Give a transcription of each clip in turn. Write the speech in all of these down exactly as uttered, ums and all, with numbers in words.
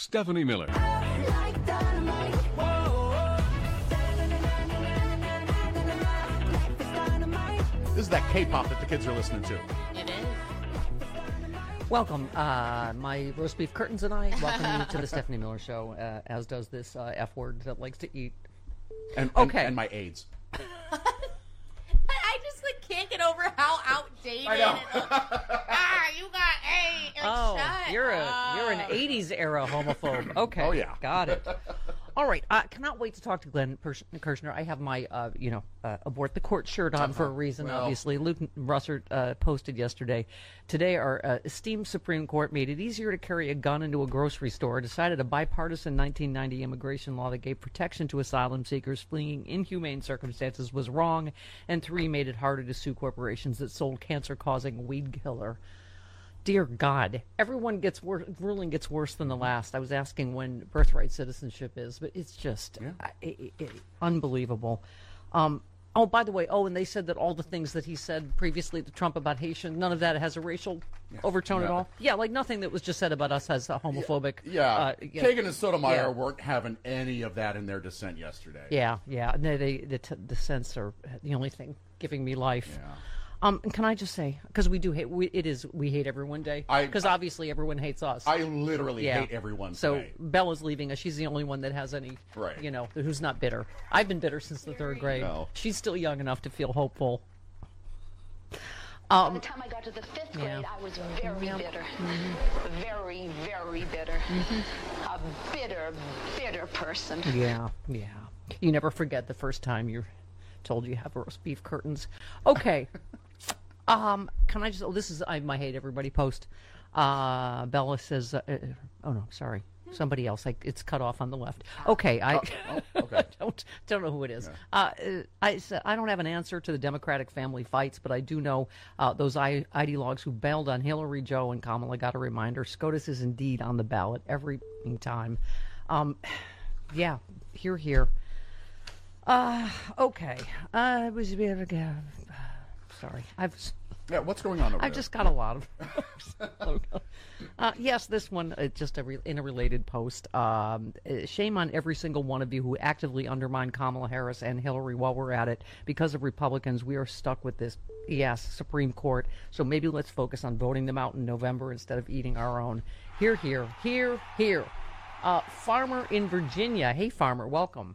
Stephanie Miller. This is that K-pop that the kids are listening to. It is. Welcome, uh, my roast beef curtains and I welcome you to the Stephanie Miller Show, uh, as does this uh, F word that likes to eat. And, Okay. and, and my AIDS. I just like can't get over how outdated I know. it looks. Ah, you got a. Like, Oh, shut you're a up. you're an eighties era homophobe. Okay. Oh, yeah. Got it. All right. I uh, cannot wait to talk to Glenn Pers- Kirshner. I have my, uh, you know, uh, abort the court shirt on for a reason, Well. obviously. Luke Russert uh, posted yesterday. Today, our uh, esteemed Supreme Court made it easier to carry a gun into a grocery store, decided a bipartisan nineteen ninety immigration law that gave protection to asylum seekers fleeing inhumane circumstances was wrong, and three, made it harder to sue corporations that sold cancer-causing weed killer. Dear God, everyone gets worse. Ruling gets worse than the last. I was asking when birthright citizenship is, but it's just Yeah. uh, i i i- unbelievable. Um, oh, by the way, oh, and they said that all the things that he said previously to Trump about Haitian, none of that has a racial overtone at No. all. Yeah, like nothing that was just said about us has a homophobic. Yeah. uh, yeah. Kagan and Sotomayor Yeah. weren't having any of that in their dissent yesterday. Yeah, yeah. No, they the t- the sense are the only thing giving me life. Yeah. Um, and can I just say, because we do hate, we, it is we hate everyone day. I- Because obviously everyone hates us. I literally Yeah. hate everyone So today. Bella's leaving us. She's the only one that has any, Right. you know, who's not bitter. I've been bitter since the third grade. No. She's still young enough to feel hopeful. By the time I got to the fifth grade, Yeah. I was very Yep. bitter. Very, very bitter. A bitter, bitter person. Yeah, yeah. You never forget the first time you're told you have roast beef curtains. Okay. um, can I just? Oh, this is I my hate everybody post. Uh, Bella says. Uh, uh, oh no, sorry. Somebody else. Like it's cut off on the left. Okay, I oh, okay. don't don't know who it is. Uh, uh, I said I don't have an answer to the Democratic family fights, but I do know uh, those I- ideologues who bailed on Hillary, Joe, and Kamala got a reminder. SCOTUS is indeed on the ballot every time. Um, yeah, here, here. Uh, okay. Uh, it was sorry. I've. Yeah, what's going on over I've there? just got a lot of. uh, yes, this one, uh, just a re- in a related post. Um, uh, shame on every single one of you who actively undermined Kamala Harris and Hillary while we're at it. Because of Republicans, we are stuck with this, yes, Supreme Court. So maybe let's focus on voting them out in November instead of eating our own. Here, here, here, here. Uh, Farmer in Virginia. Hey, Farmer, welcome.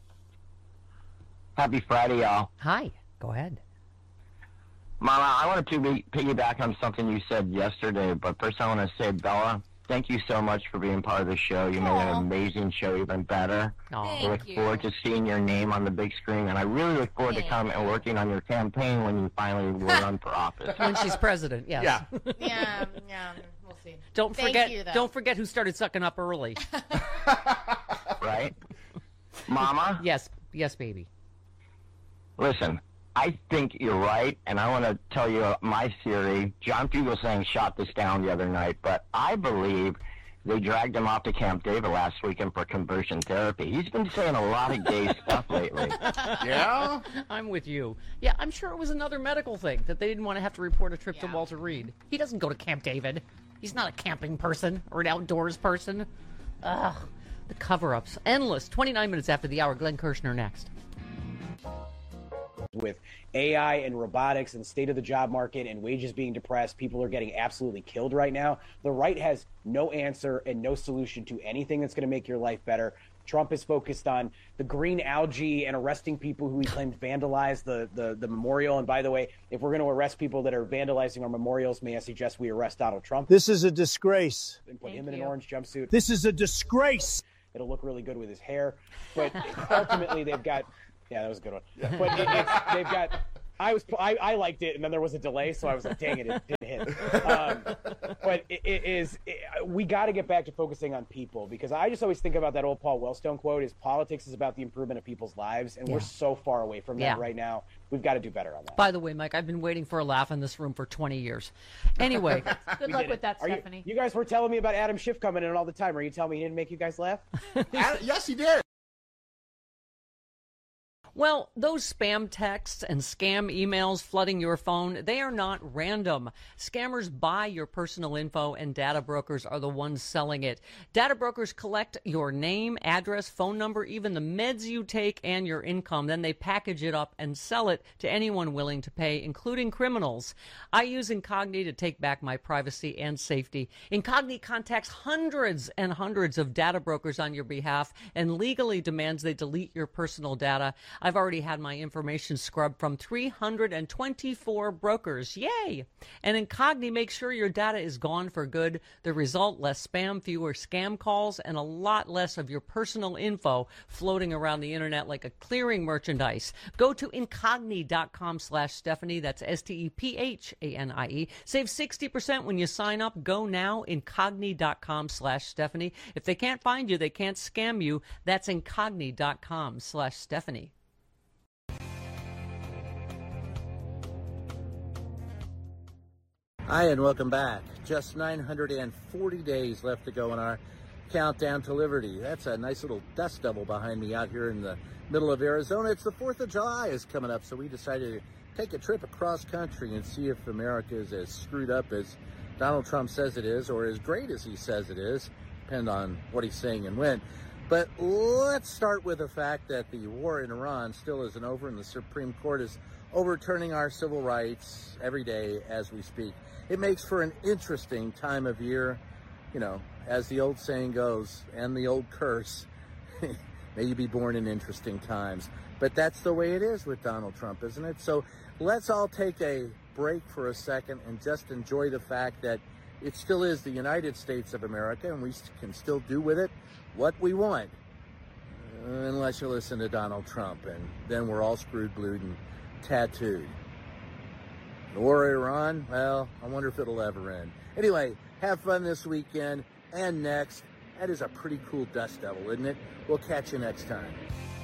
Happy Friday, y'all. Hi, go ahead. Mama, I wanted to be, piggyback on something you said yesterday, but first I want to say, Bella, thank you so much for being part of the show. You made an Aw. amazing show, even better. Aw. I Thank look you. forward to seeing your name on the big screen, and I really look forward Thank to coming and you. working on your campaign when you finally will run for office. When she's president, yes. Yeah. Yeah, yeah. We'll see. Don't Thank forget. you, though. don't forget who started sucking up early. Right? Mama, Yes, yes, baby. listen, I think you're right, and I want to tell you my theory. John Fugelsang shot this down the other night, but I believe they dragged him off to Camp David last weekend for conversion therapy. He's been saying a lot of gay stuff lately. Yeah? I'm with you. Yeah, I'm sure it was another medical thing that they didn't want to have to report a trip to Yeah. Walter Reed. He doesn't go to Camp David. He's not a camping person or an outdoors person. Ugh, the cover-ups, endless. twenty-nine minutes after the hour. Glenn Kirshner next. With A I and robotics and state of the job market and wages being depressed, people are getting absolutely killed right now. The right has no answer and no solution to anything that's going to make your life better. Trump is focused on the green algae and arresting people who he claimed vandalized the, the, the memorial. And by the way, if we're going to arrest people that are vandalizing our memorials, may I suggest we arrest Donald Trump This is a disgrace. and put Thank him in you. an orange jumpsuit. This is a disgrace. It'll look really good with his hair. But ultimately, they've got. Yeah, that was a good one. But it, it's, they've got. I was I, I liked it, and then there was a delay, so I was like, "Dang it, it didn't hit." Um, but it, it is it, we got to get back to focusing on people, because I just always think about that old Paul Wellstone quote: "Is politics is about the improvement of people's lives," and Yeah. we're so far away from that Yeah. right now. We've got to do better on that. By the way, Mike, I've been waiting for a laugh in this room for twenty years. Anyway, Good We luck did with it. that, Are you- Stephanie. You, guys were telling me about Adam Schiff coming in all the time. Are you telling me he didn't make you guys laugh? Ad- yes, he did. Well, those spam texts and scam emails flooding your phone, they are not random. Scammers buy your personal info and data brokers are the ones selling it. Data brokers collect your name, address, phone number, even the meds you take and your income. Then they package it up and sell it to anyone willing to pay, including criminals. I use Incogni to take back my privacy and safety. Incogni contacts hundreds and hundreds of data brokers on your behalf and legally demands they delete your personal data. I've already had my information scrubbed from three hundred twenty-four brokers. Yay! And Incogni makes sure your data is gone for good. The result, less spam, fewer scam calls, and a lot less of your personal info floating around the internet like a clearing merchandise. Go to Incogni.com slash Stephanie. That's S T E P H A N I E. Save sixty percent when you sign up. Go now, Incogni.com slash Stephanie. If they can't find you, they can't scam you. That's Incogni.com slash Stephanie. Hi, and welcome back. Just nine hundred forty days left to go in our countdown to liberty. That's a nice little dust devil behind me out here in the middle of Arizona. It's the fourth of July is coming up, so we decided to take a trip across country and see if America is as screwed up as Donald Trump says it is, or as great as he says it is, depending on what he's saying and when. But let's start with the fact that the war in Iran still isn't over, and the Supreme Court is overturning our civil rights every day as we speak. It makes for an interesting time of year, you know, as the old saying goes, and the old curse, may you be born in interesting times. But that's the way it is with Donald Trump, isn't it? So let's all take a break for a second and just enjoy the fact that it still is the United States of America, and we can still do with it what we want, unless you listen to Donald Trump, and then we're all screwed, glued, and tattooed. The war in Iran, well, I wonder if it'll ever end. Anyway, have fun this weekend and next. That is a pretty cool dust devil, isn't it? We'll catch you next time.